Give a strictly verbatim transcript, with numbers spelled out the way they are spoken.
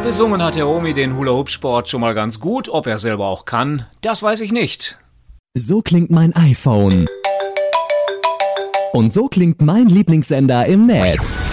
Besungen hat der Omi den Hula-Hoop-Sport schon mal ganz gut. Ob er selber auch kann, das weiß ich nicht. So klingt mein iPhone. Und so klingt mein Lieblingssender im Netz.